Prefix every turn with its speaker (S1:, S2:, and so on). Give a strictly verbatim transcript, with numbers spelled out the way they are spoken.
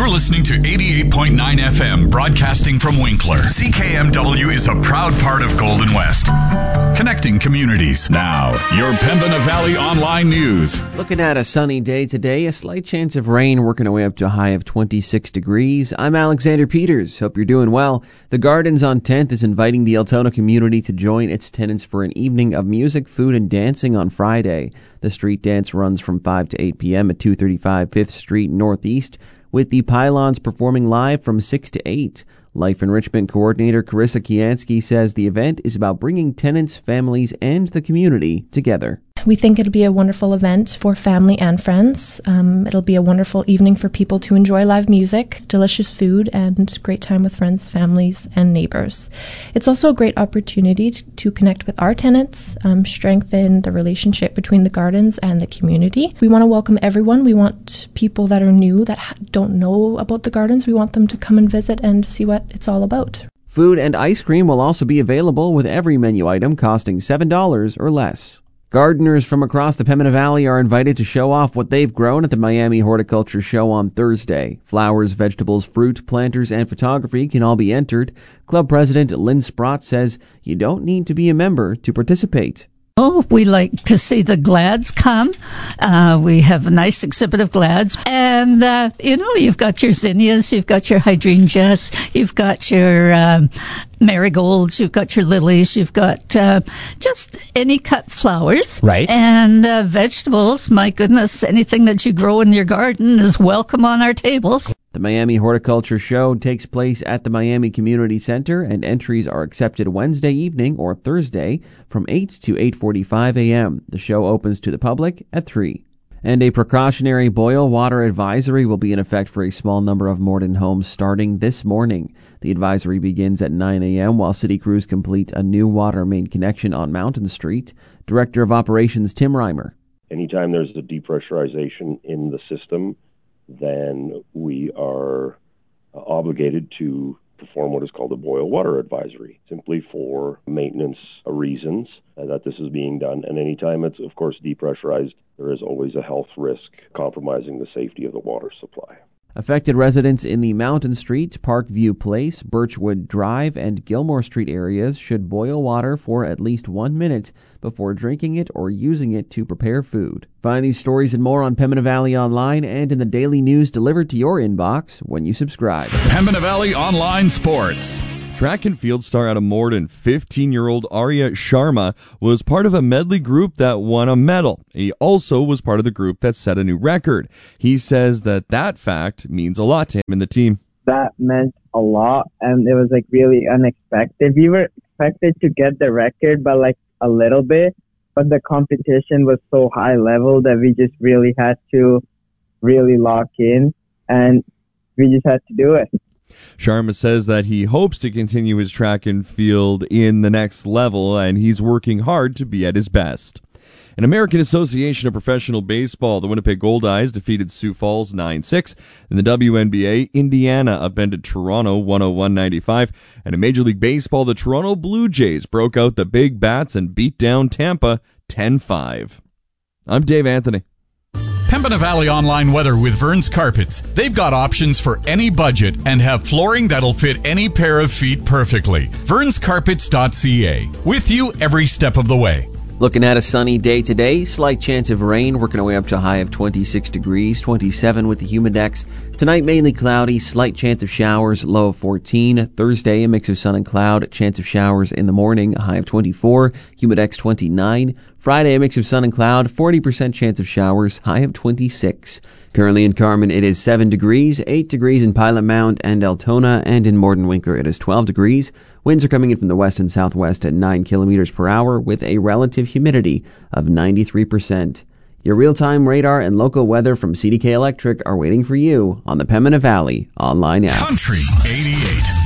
S1: You're listening to eighty-eight point nine F M, broadcasting from Winkler. C K M W is a proud part of Golden West, connecting communities. Now, your Pembina Valley Online News.
S2: Looking at a sunny day today, a slight chance of rain, working our way up to a high of twenty-six degrees. I'm Alexander Peters. Hope you're doing well. The Gardens on tenth is inviting the Altona community to join its tenants for an evening of music, food, and dancing on Friday. The street dance runs from five to eight p.m. at two thirty-five Fifth Street Northeast, with the Pylons performing live from six to eight. Life Enrichment Coordinator Carissa Kiansky says the event is about bringing tenants, families, and the community together.
S3: We think it'll be a wonderful event for family and friends. Um, it'll be a wonderful evening for people to enjoy live music, delicious food, and great time with friends, families, and neighbors. It's also a great opportunity to, to connect with our tenants, um, strengthen the relationship between the Gardens and the community. We want to welcome everyone. We want people that are new, that ha- don't know about the Gardens. We want them to come and visit and see what it's all about.
S2: Food and ice cream will also be available, with every menu item costing seven dollars or less. Gardeners from across the Pembina Valley are invited to show off what they've grown at the Miami Horticulture Show on Thursday. Flowers, vegetables, fruit, planters, and photography can all be entered. Club President Lynn Sprott says you don't need to be a member to participate.
S4: Oh, we like to see the glads come. Uh, we have a nice exhibit of glads. And, uh, you know, you've got your zinnias, you've got your hydrangeas, you've got your um, marigolds, you've got your lilies, you've got uh, just any cut flowers.
S5: Right.
S4: And uh, vegetables. My goodness, anything that you grow in your garden is welcome on our tables.
S2: The Miami Horticulture Show takes place at the Miami Community Center, and entries are accepted Wednesday evening or Thursday from eight to eight forty-five a.m. The show opens to the public at three. And a precautionary boil water advisory will be in effect for a small number of Morden homes starting this morning. The advisory begins at nine a.m. while city crews complete a new water main connection on Mountain Street. Director of Operations Tim Reimer.
S6: Anytime there's a depressurization in the system, then we are uh, obligated to perform what is called a boil water advisory, simply for maintenance reasons uh, that this is being done. And anytime it's, of course, depressurized, there is always a health risk compromising the safety of the water supply.
S2: Affected residents in the Mountain Street, Parkview Place, Birchwood Drive, and Gilmore Street areas should boil water for at least one minute before drinking it or using it to prepare food. Find these stories and more on Pembina Valley Online and in the daily news delivered to your inbox when you subscribe.
S1: Pembina Valley Online Sports.
S7: Track and field star out of Morden, fifteen-year-old Arya Sharma, was part of a medley group that won a medal. He also was part of the group that set a new record. He says that that fact means a lot to him and the team.
S8: That meant a lot, and it was like really unexpected. We were expected to get the record by like a little bit, but the competition was so high level that we just really had to really lock in, and we just had to do it.
S7: Sharma says that he hopes to continue his track and field in the next level, and he's working hard to be at his best. An American Association of Professional Baseball, the Winnipeg Goldeyes defeated Sioux Falls nine six. In the W N B A, Indiana upended Toronto one oh one ninety-five. And in Major League Baseball, the Toronto Blue Jays broke out the big bats and beat down Tampa ten five. I'm Dave Anthony.
S1: Pembina Valley Online Weather with Vern's Carpets. They've got options for any budget and have flooring that'll fit any pair of feet perfectly. verns carpets dot c a. With you every step of the way.
S2: Looking at a sunny day today, slight chance of rain, working our way up to a high of twenty-six degrees, twenty-seven with the humidex. Tonight, mainly cloudy, slight chance of showers, low of fourteen. Thursday, a mix of sun and cloud, chance of showers in the morning, a high of twenty-four, humidex twenty-nine. Friday, a mix of sun and cloud, forty percent chance of showers, high of twenty-six. Currently in Carmen, it is seven degrees, eight degrees in Pilot Mount and Altona, and in Morden Winkler, it is twelve degrees. Winds are coming in from the west and southwest at nine kilometers per hour with a relative humidity of ninety-three percent. Your real-time radar and local weather from C D K Electric are waiting for you on the Pembina Valley Online app.
S1: Country eighty-eight.